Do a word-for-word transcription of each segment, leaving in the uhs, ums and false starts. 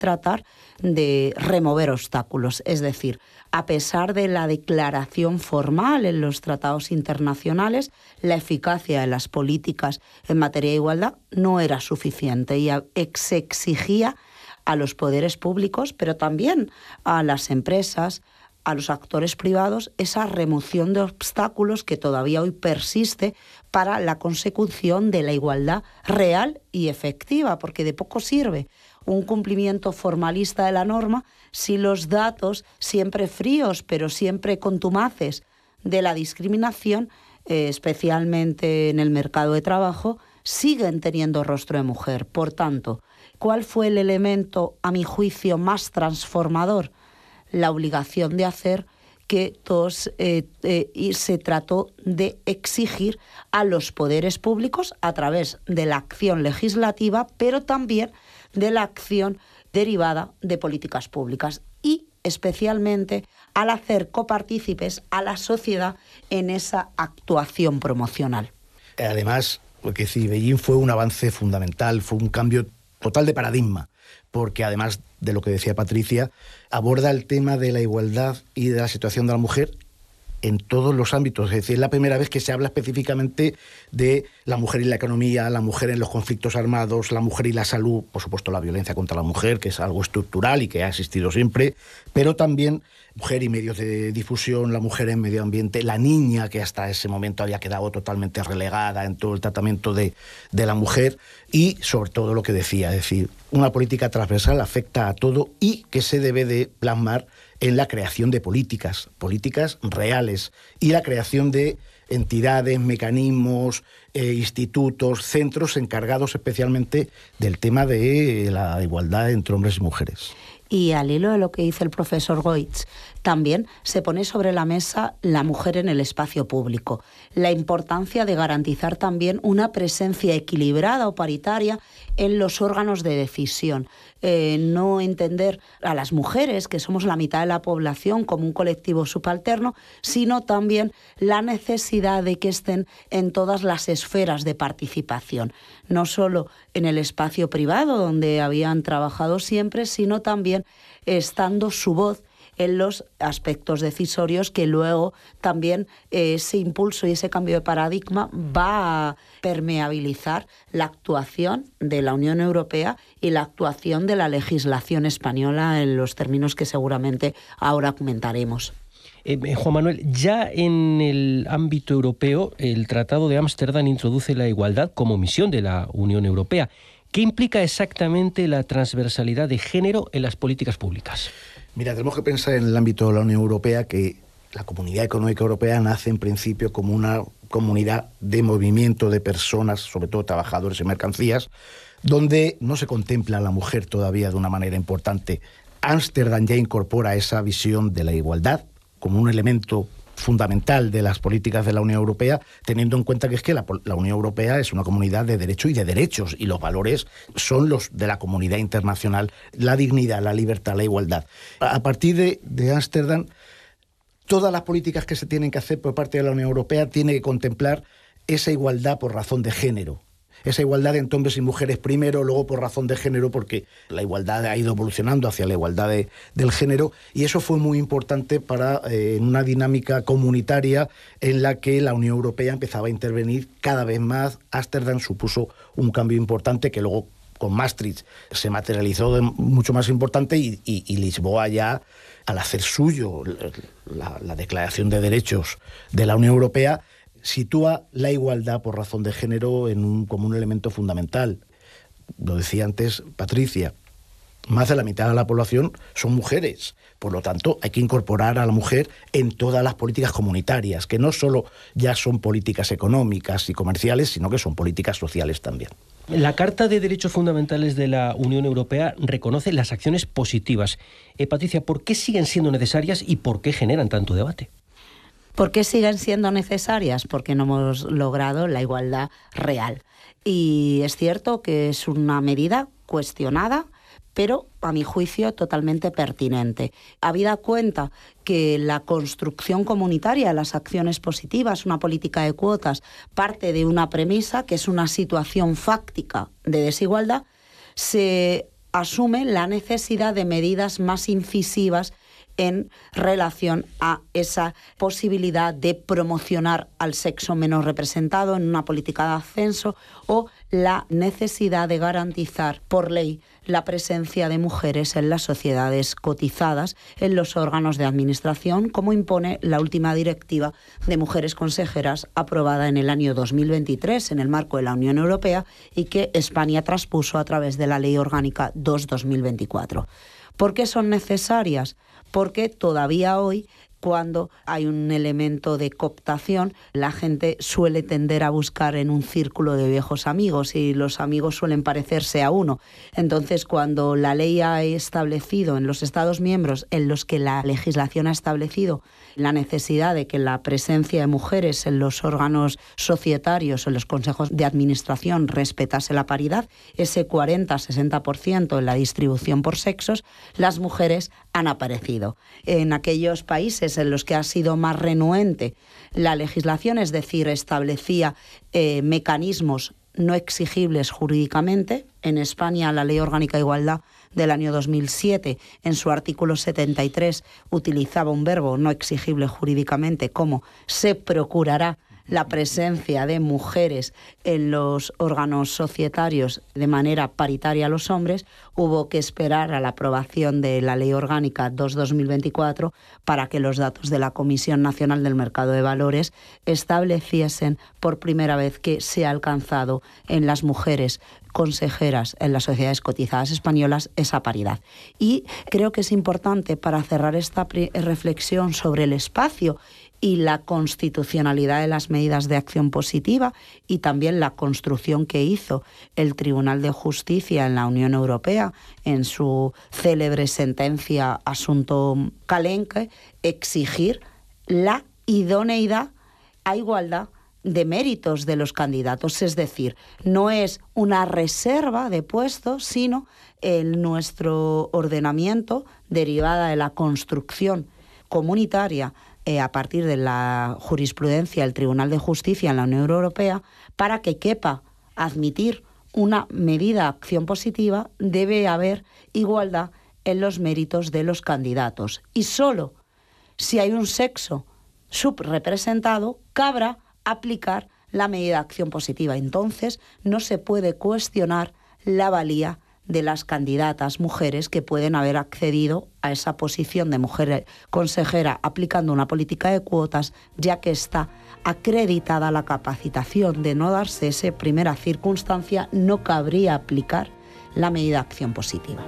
tratar de remover obstáculos. Es decir, a pesar de la declaración formal en los tratados internacionales, la eficacia de las políticas en materia de igualdad no era suficiente y se exigía a los poderes públicos, pero también a las empresas, a los actores privados, esa remoción de obstáculos que todavía hoy persiste para la consecución de la igualdad real y efectiva, porque de poco sirve un cumplimiento formalista de la norma si los datos, siempre fríos, pero siempre contumaces, de la discriminación, eh, especialmente en el mercado de trabajo, siguen teniendo rostro de mujer. Por tanto, ¿cuál fue el elemento, a mi juicio, más transformador? La obligación de hacer que todos eh, eh, y se trató de exigir a los poderes públicos a través de la acción legislativa, pero también de la acción derivada de políticas públicas y especialmente al hacer copartícipes a la sociedad en esa actuación promocional. Además, porque sí, Beijing fue un avance fundamental, fue un cambio total de paradigma, porque además de lo que decía Patricia, aborda el tema de la igualdad y de la situación de la mujer en todos los ámbitos. Es decir, es la primera vez que se habla específicamente de la mujer y la economía, la mujer en los conflictos armados, la mujer y la salud, por supuesto la violencia contra la mujer, que es algo estructural y que ha existido siempre, pero también mujer y medios de difusión, la mujer en medio ambiente, la niña, que hasta ese momento había quedado totalmente relegada en todo el tratamiento de, de la mujer, y sobre todo lo que decía, es decir, una política transversal afecta a todo y que se debe de plasmar en la creación de políticas, políticas reales, y la creación de entidades, mecanismos, eh, institutos, centros encargados especialmente del tema de la igualdad entre hombres y mujeres. Y al hilo de lo que dice el profesor Goetz, también se pone sobre la mesa la mujer en el espacio público, la importancia de garantizar también una presencia equilibrada o paritaria en los órganos de decisión. Eh, no entender a las mujeres, que somos la mitad de la población, como un colectivo subalterno, sino también la necesidad de que estén en todas las esferas de participación, no solo en el espacio privado, donde habían trabajado siempre, sino también estando su voz en los aspectos decisorios, que luego también eh, ese impulso y ese cambio de paradigma va a permeabilizar la actuación de la Unión Europea y la actuación de la legislación española en los términos que seguramente ahora comentaremos. Eh, Juan Manuel, ya en el ámbito europeo, el Tratado de Ámsterdam introduce la igualdad como misión de la Unión Europea. ¿Qué implica exactamente la transversalidad de género en las políticas públicas? Mira, tenemos que pensar en el ámbito de la Unión Europea que la Comunidad Económica Europea nace en principio como una comunidad de movimiento de personas, sobre todo trabajadores y mercancías, donde no se contempla a la mujer todavía de una manera importante. Ámsterdam ya incorpora esa visión de la igualdad como un elemento fundamental de las políticas de la Unión Europea, teniendo en cuenta que es que la, la Unión Europea es una comunidad de derecho y de derechos, y los valores son los de la comunidad internacional, la dignidad, la libertad, la igualdad. A partir de, de Ámsterdam, todas las políticas que se tienen que hacer por parte de la Unión Europea tienen que contemplar esa igualdad por razón de género. Esa igualdad entre hombres y mujeres primero, luego por razón de género, porque la igualdad ha ido evolucionando hacia la igualdad de, del género, y eso fue muy importante para eh, una dinámica comunitaria en la que la Unión Europea empezaba a intervenir cada vez más. Ámsterdam supuso un cambio importante que luego con Maastricht se materializó de mucho más importante, y, y, y Lisboa ya, al hacer suyo la, la Declaración de Derechos de la Unión Europea, sitúa la igualdad por razón de género en un, como un elemento fundamental. Lo decía antes Patricia, más de la mitad de la población son mujeres. Por lo tanto, hay que incorporar a la mujer en todas las políticas comunitarias, que no solo ya son políticas económicas y comerciales, sino que son políticas sociales también. La Carta de Derechos Fundamentales de la Unión Europea reconoce las acciones positivas. Eh, Patricia, ¿por qué siguen siendo necesarias y por qué generan tanto debate? ¿Por qué siguen siendo necesarias? Porque no hemos logrado la igualdad real. Y es cierto que es una medida cuestionada, pero a mi juicio totalmente pertinente. Habida cuenta que la construcción comunitaria, las acciones positivas, una política de cuotas, parte de una premisa que es una situación fáctica de desigualdad, se asume la necesidad de medidas más incisivas en relación a esa posibilidad de promocionar al sexo menos representado en una política de ascenso, o la necesidad de garantizar por ley la presencia de mujeres en las sociedades cotizadas, en los órganos de administración, como impone la última directiva de mujeres consejeras aprobada en el año dos mil veintitrés en el marco de la Unión Europea y que España traspuso a través de la Ley Orgánica dos barra dos mil veinticuatro. ¿Por qué son necesarias? Porque todavía hoy, cuando hay un elemento de cooptación, la gente suele tender a buscar en un círculo de viejos amigos y los amigos suelen parecerse a uno. Entonces, cuando la ley ha establecido en los Estados miembros en los que la legislación ha establecido la necesidad de que la presencia de mujeres en los órganos societarios, en los consejos de administración, respetase la paridad, ese cuarenta a sesenta por ciento en la distribución por sexos, las mujeres han aparecido. En aquellos países en los que ha sido más renuente la legislación, es decir, establecía eh, mecanismos no exigibles jurídicamente. En España, la Ley Orgánica de Igualdad del año dos mil siete, en su artículo setenta y tres, utilizaba un verbo no exigible jurídicamente como se procurará la presencia de mujeres en los órganos societarios de manera paritaria a los hombres. Hubo que esperar a la aprobación de la Ley Orgánica dos barra dos mil veinticuatro para que los datos de la Comisión Nacional del Mercado de Valores estableciesen por primera vez que se ha alcanzado en las mujeres consejeras en las sociedades cotizadas españolas esa paridad. Y creo que es importante, para cerrar esta reflexión sobre el espacio y la constitucionalidad de las medidas de acción positiva y también la construcción que hizo el Tribunal de Justicia en la Unión Europea en su célebre sentencia Asunto Calenque, exigir la idoneidad a igualdad de méritos de los candidatos. Es decir, no es una reserva de puestos, sino en nuestro ordenamiento, derivada de la construcción comunitaria eh, a partir de la jurisprudencia del Tribunal de Justicia en la Unión Europea, para que quepa admitir una medida de acción positiva, debe haber igualdad en los méritos de los candidatos. Y solo si hay un sexo subrepresentado, cabrá aplicar la medida de acción positiva. Entonces, no se puede cuestionar la valía de las candidatas mujeres que pueden haber accedido a esa posición de mujer consejera aplicando una política de cuotas, ya que está acreditada la capacitación. De no darse esa primera circunstancia, no cabría aplicar la medida de acción positiva.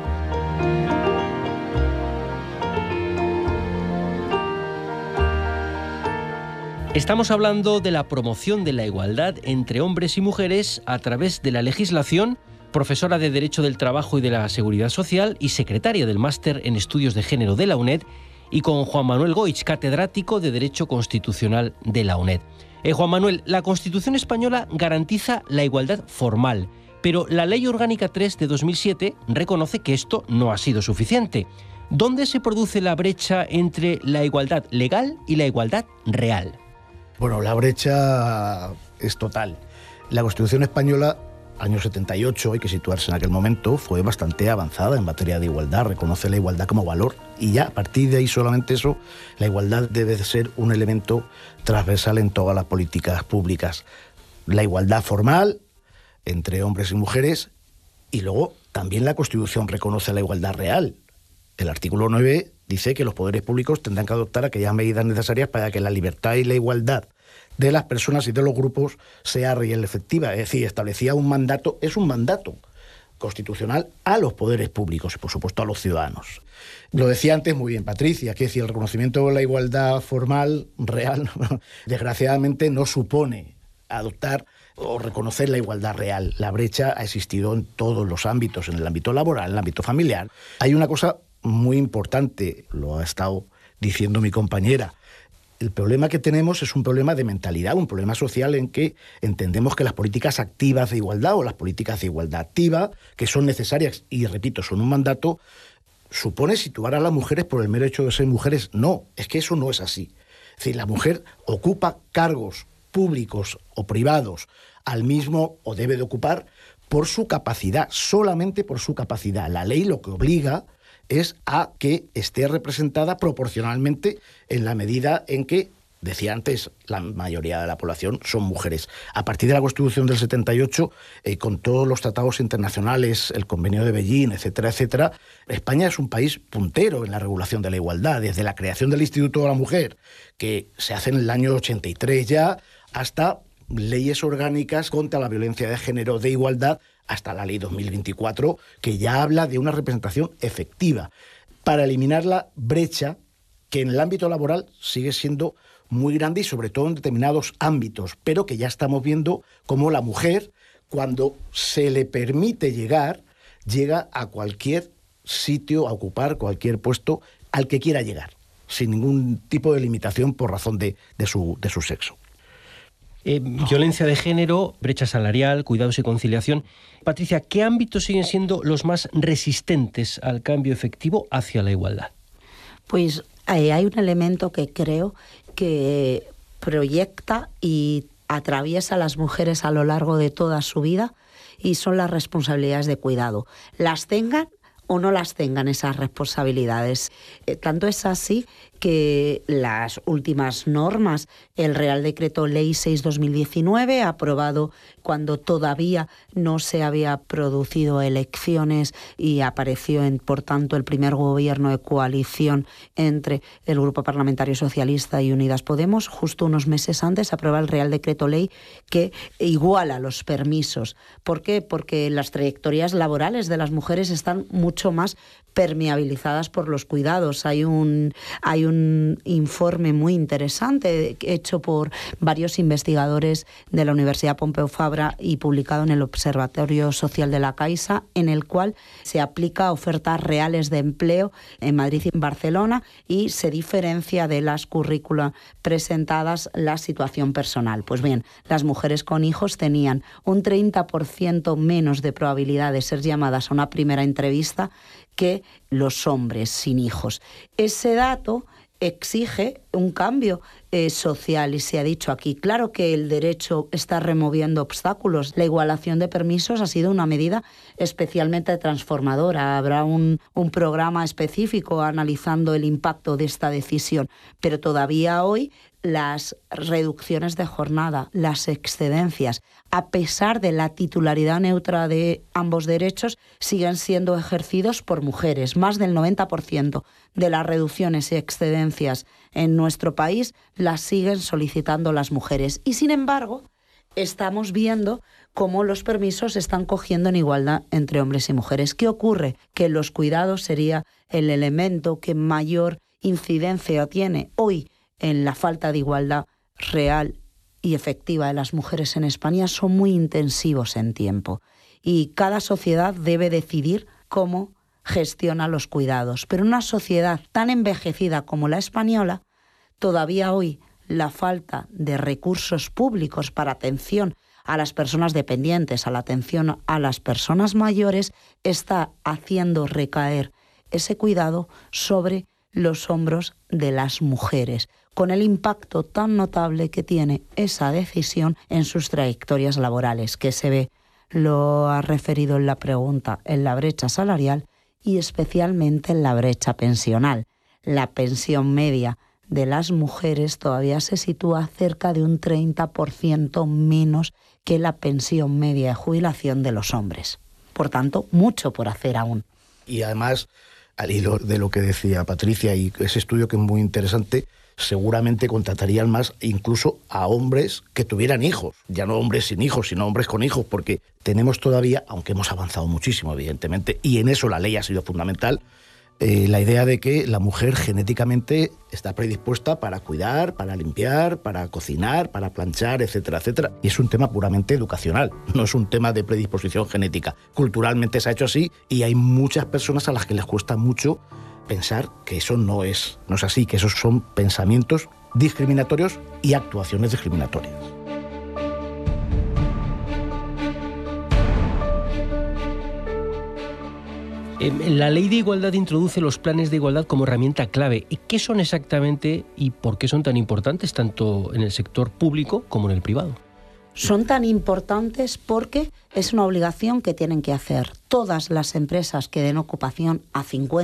Estamos hablando de la promoción de la igualdad entre hombres y mujeres a través de la legislación, profesora de Derecho del Trabajo y de la Seguridad Social y secretaria del Máster en Estudios de Género de la UNED, y con Juan Manuel Goich, catedrático de Derecho Constitucional de la UNED. Eh, Juan Manuel, la Constitución española garantiza la igualdad formal, pero la Ley Orgánica tres de dos mil siete reconoce que esto no ha sido suficiente. ¿Dónde se produce la brecha entre la igualdad legal y la igualdad real? Bueno, la brecha es total. La Constitución española, año setenta y ocho, hay que situarse en aquel momento, fue bastante avanzada en materia de igualdad, reconoce la igualdad como valor, y ya a partir de ahí solamente eso, la igualdad debe de ser un elemento transversal en todas las políticas públicas. La igualdad formal entre hombres y mujeres, y luego también la Constitución reconoce la igualdad real. El artículo nueve dice que los poderes públicos tendrán que adoptar aquellas medidas necesarias para que la libertad y la igualdad de las personas y de los grupos sea real y efectiva. Es decir, establecía un mandato, es un mandato constitucional a los poderes públicos y, por supuesto, a los ciudadanos. Lo decía antes muy bien Patricia, que es decir, el reconocimiento de la igualdad formal, real, desgraciadamente no supone adoptar o reconocer la igualdad real. La brecha ha existido en todos los ámbitos, en el ámbito laboral, en el ámbito familiar. Hay una cosa muy importante, lo ha estado diciendo mi compañera. El problema que tenemos es un problema de mentalidad, un problema social en que entendemos que las políticas activas de igualdad o las políticas de igualdad activa, que son necesarias y, repito, son un mandato, supone situar a las mujeres por el mero hecho de ser mujeres. No, es que eso no es así. Es decir, la mujer ocupa cargos públicos o privados al mismo, o debe de ocupar, por su capacidad, solamente por su capacidad. La ley lo que obliga es a que esté representada proporcionalmente en la medida en que, decía antes, la mayoría de la población son mujeres. A partir de la Constitución del setenta y ocho, eh, con todos los tratados internacionales, el Convenio de Beijing, etcétera, etcétera, España es un país puntero en la regulación de la igualdad, desde la creación del Instituto de la Mujer, que se hace en el año ochenta y tres ya, hasta leyes orgánicas contra la violencia de género de igualdad, hasta la ley dos mil veinticuatro, que ya habla de una representación efectiva, para eliminar la brecha que en el ámbito laboral sigue siendo muy grande y sobre todo en determinados ámbitos, pero que ya estamos viendo cómo la mujer, cuando se le permite llegar, llega a cualquier sitio, a ocupar cualquier puesto al que quiera llegar, sin ningún tipo de limitación por razón de, de, su, de su sexo. Eh, violencia de género, brecha salarial, cuidados y conciliación. Patricia, ¿qué ámbitos siguen siendo los más resistentes al cambio efectivo hacia la igualdad? Pues eh, hay un elemento que creo que proyecta y atraviesa a las mujeres a lo largo de toda su vida, y son las responsabilidades de cuidado. Las tengan o no las tengan esas responsabilidades. Eh, tanto es así que las últimas normas, el Real Decreto Ley seis barra dos mil diecinueve, aprobado cuando todavía no se había producido elecciones y apareció, en, por tanto, el primer gobierno de coalición entre el Grupo Parlamentario Socialista y Unidas Podemos, justo unos meses antes aprueba el Real Decreto Ley que iguala los permisos. ¿Por qué? Porque las trayectorias laborales de las mujeres están mucho más permeabilizadas por los cuidados. Hay un, hay un informe muy interesante hecho por varios investigadores de la Universidad Pompeu Fabra y publicado en el Observatorio Social de la Caixa, en el cual se aplica ofertas reales de empleo en Madrid y en Barcelona y se diferencia de las currículas presentadas la situación personal. Pues bien, las mujeres con hijos tenían un treinta por ciento menos de probabilidad de ser llamadas a una primera entrevista que los hombres sin hijos. Ese dato exige un cambio eh, social y se ha dicho aquí. Claro que el derecho está removiendo obstáculos. La igualación de permisos ha sido una medida especialmente transformadora. Habrá un, un programa específico analizando el impacto de esta decisión, pero todavía hoy las reducciones de jornada, las excedencias, a pesar de la titularidad neutra de ambos derechos, siguen siendo ejercidos por mujeres. Más del noventa por ciento de las reducciones y excedencias en nuestro país las siguen solicitando las mujeres. Y sin embargo, estamos viendo cómo los permisos están cogiendo en igualdad entre hombres y mujeres. ¿Qué ocurre? Que los cuidados sería el elemento que mayor incidencia tiene hoy en la falta de igualdad real y efectiva de las mujeres en España. Son muy intensivos en tiempo y cada sociedad debe decidir cómo gestiona los cuidados. Pero una sociedad tan envejecida como la española, todavía hoy la falta de recursos públicos para atención a las personas dependientes, a la atención a las personas mayores, está haciendo recaer ese cuidado sobre los hombros de las mujeres, con el impacto tan notable que tiene esa decisión en sus trayectorias laborales, que se ve, lo ha referido en la pregunta, en la brecha salarial y especialmente en la brecha pensional. La pensión media de las mujeres todavía se sitúa cerca de un treinta por ciento menos que la pensión media de jubilación de los hombres. Por tanto, mucho por hacer aún. Y además, al hilo de lo que decía Patricia, y ese estudio que es muy interesante, seguramente contratarían más incluso a hombres que tuvieran hijos, ya no hombres sin hijos, sino hombres con hijos, porque tenemos todavía, aunque hemos avanzado muchísimo, evidentemente, y en eso la ley ha sido fundamental, eh, la idea de que la mujer genéticamente está predispuesta para cuidar, para limpiar, para cocinar, para planchar, etcétera, etcétera. Y es un tema puramente educacional, no es un tema de predisposición genética. Culturalmente se ha hecho así y hay muchas personas a las que les cuesta mucho pensar que eso no es, no es así, que esos son pensamientos discriminatorios y actuaciones discriminatorias. La Ley de Igualdad introduce los planes de igualdad como herramienta clave. ¿Qué son exactamente y por qué son tan importantes tanto en el sector público como en el privado? son tan importantes porque es una obligación que tienen que hacer todas las empresas que den ocupación a cincuenta